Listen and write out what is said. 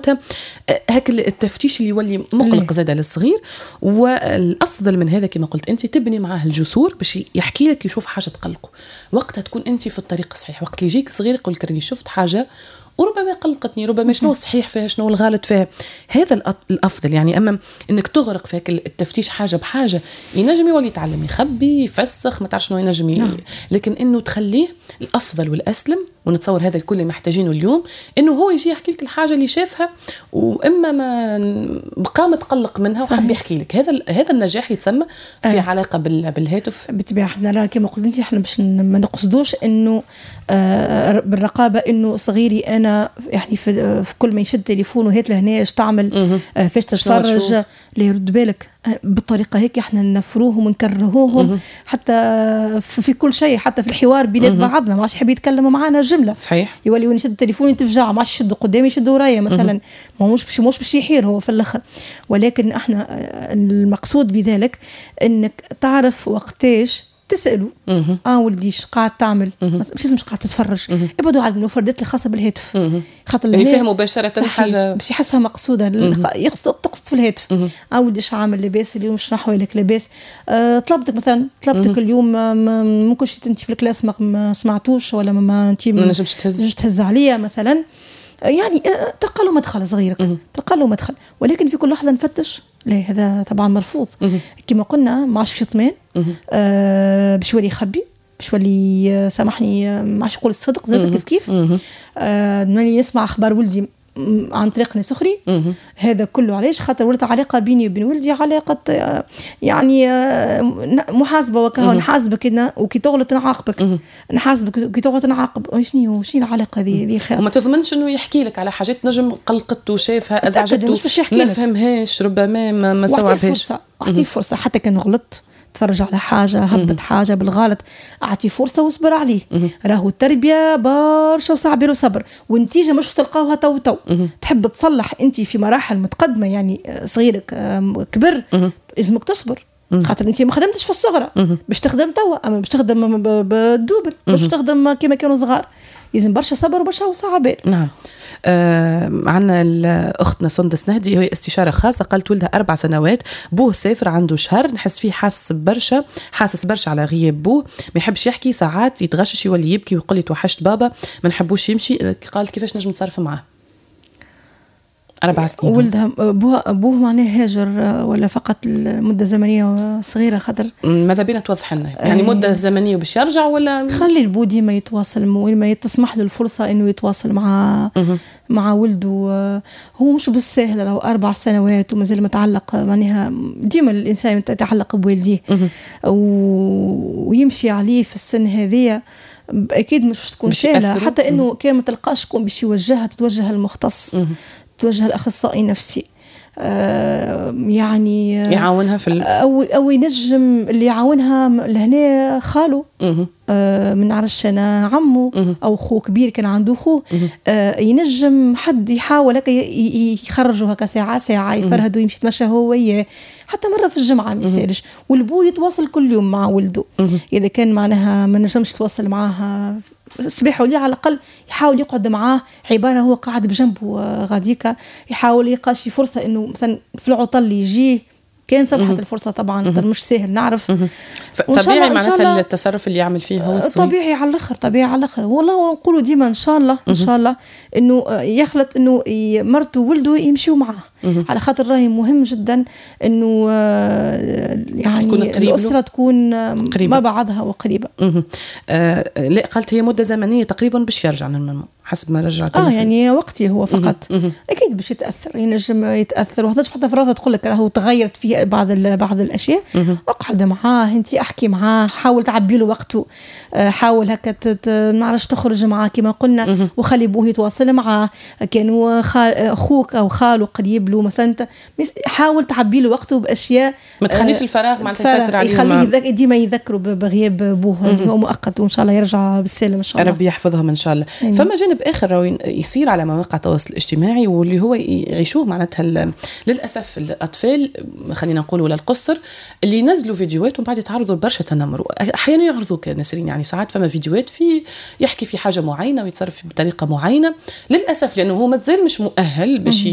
معناتها هاك التفتيش اللي يولي مقلق زاده للصغير. والافضل من هذا كما قلت انت تبني معاه الجسور باش يحكي لك يشوف حاجه تقلقه، وقتها تكون انت في الطريق الصحيح. وقت اللي يجيك صغير يقول لك راني شفت حاجه وربما قلقتني، ربما شنو الصحيح فيها شنو الغلط فيها، هذا الافضل. يعني اما انك تغرق في التفتيش حاجه بحاجه ينجم يولي يتعلم يخبي يفسخ ما تعرف شنو ينجم لكن انه تخليه الافضل والاسلم. ونتصور هذا الكل محتاجينه اليوم، انه هو يجي يحكي لك الحاجه اللي شافها واما ما بقى متقلق منها وحب يحكي لك. هذا النجاح يتسمى في علاقه بالهاتف. بالطبيعه احنا كما قلت انت احنا باش ما نقصدوش انه بالرقابه انه صغيري انا يعني في كل ما يشد تليفونه هات لهنا ايش تعمل فاش تتفرج لا يرد بالك. بالطريقه هيك احنا نفروهم ونكرهوهم حتى في كل شيء، حتى في الحوار بين بعضنا ما عادش يحب يتكلموا معنا جمله. صحيح. يولي يشد التليفون يتفجع ما عادش يشد قدامي يشد ورايا مثلا، ما مش باش يحير هو في الاخر. ولكن احنا المقصود بذلك انك تعرف وقتاش تسأله ولدي ايش قاعد تعمل، مش لازم قاعد تتفرج. ابعدوا على المفردات الخاصه بالهاتف، خاطر اللي فيه مباشره حاجه باش يحسها مقصوده تقصد في الهاتف. ولدي ايش عامل لاباس اليوم، ايش نحوي لك لاباس، طلبتك مثلا اليوم ممكن انت في الكلاس ما سمعتوش ولا ما انت ما نجمش تهز عليا مثلا. يعني تلقى له مدخل صغيرك، تلقى له مدخل. ولكن في كل لحظه نفتش، لا هذا طبعا مرفوض. كما قلنا ما عادش في اطمئنان، باش يولي يخبي، باش يولي سامحني ما عادش يقول الصدق زاد كيف نولي نسمع اخبار ولدي عن طريق ناس اخرين. هذا كله علاش؟ خاطر ولات علاقه بيني وبين ولدي علاقه يعني محاسبه، وكهو نحاسبك انا وكي تغلط نعاقبك، نحاسبك وكي تغلط نعاقب. شنو العلاقه ذي خير. وما تضمنش انه يحكي لك على حاجات نجم قلقته شافها ازعجته ما فهمهاش ربما ما استوعبهاش. اعطيه فرصه حتى كان غلط تفرج على حاجة هبت حاجة بالغلط، أعطي فرصة واصبر عليه. راهو التربية برشا وصعب صبر، والنتيجة مش تلقاوها تو تحب تصلح أنت في مراحل متقدمة، يعني صغيرك كبر لازمك تصبر. خاطر انت ما خدمتش في الصغرى باش تخدم توا، اما باش تخدم بالدوبل باش تخدم كما كانوا صغار. لازم برشا صبر وبرشا وصعب. نعم. عندنا اختنا سندس نهدي، هي استشاره خاصه، قالت ولدها 4 سنوات، بوه سافر عنده شهر، نحس فيه حاسس برشا على غياب بوه، ما يحبش يحكي، ساعات يتغشش يولي يبكي ويقول لي توحشت بابا، ما نحبوش يمشي. قالت كيفاش نجم نتصرف معاه؟ 4 سنين. ولدها أبوه معناه هاجر ولا فقط المدة زمنية صغيرة؟ خاطر ماذا بينا توضح لنا يعني مدة زمنية باش يرجع، ولا خلي البو ديما يتواصل ما تسمح له الفرصة إنه يتواصل مع ولده. هو مش بالسهل له 4 سنوات ومازال متعلق، معناها ديما الإنسان يتعلق بوالديه ويمشي عليه في السن هذية. أكيد مش تكون سهلة، حتى إنه كان ما تلقاش تكون باش يوجهها، تتوجه المختص، توجه الأخصائي النفسي يعني يعاونها في أو ينجم اللي يعاونها لهنا خاله، من عرش أنا عمه أو أخوه كبير كان عنده أخوه، ينجم حد يحاول هكا يخرجوا هكا ساعة يفرهدوا، يمشي يتمشى هو وياه حتى مرة في الجمعة ما يسالش. والبو يتواصل كل يوم مع ولده، إذا كان معناها ما نجمش يتواصل معاها صباح ولي على الأقل يحاول يقعد معاه عبارة هو قاعد بجنبه غاديكا، يحاول يلقى شي فرصة إنه مثلا في العطل يجيه، كان سمحت الفرصة طبعا مش سهل نعرف. طبيعي معناتها التصرف اللي يعمل فيه هو طبيعي على الآخر والله نقولوا ديما إن شاء الله إنه يخلط إنه مرته وولده يمشوا معاه، على خاطر راهي مهم جدا إنه يعني الأسرة تكون مع بعضها وقريبة. لا قالت هي مدة زمنية تقريبا باش يرجع للمنمو حسب ما رجعت يعني وقتي هو فقط. اكيد باش يتاثر، ينجم يتاثر، وحداش حتى في رافضه تقول لك راهو تغيرت فيه بعض الاشياء. اقعد معاه انت، احكي معاه، حاول تعبي له وقته، حاول هكا نعرفش تخرج معاه كما قلنا، وخلي ابوه يتواصل معاه، كانوا اخوك او خاله قريب له مثلا، حاول تعبي له وقته باشياء، ما تخليش الفراغ معناتها يسيطر عليه، يخليه ديما يذكروا بغياب ابوه اللي هو مؤقت، وان شاء الله يرجع بالسلام ان شاء الله، ربي يحفظهم ان شاء الله. فما جانب آخر يصير على مواقع التواصل الاجتماعي واللي هو يعيشوه معناتها للأسف الأطفال، خلينا نقول ولا القصر، اللي ينزلوا فيديوهات وبعد يتعرضوا لبرشا تنمر. أحيانا يعرضوا كنسرين، يعني ساعات فما فيديوهات يحكي في حاجة معينة ويتصرف بطريقة معينة للأسف، لأنه هو مازال مش مؤهل باش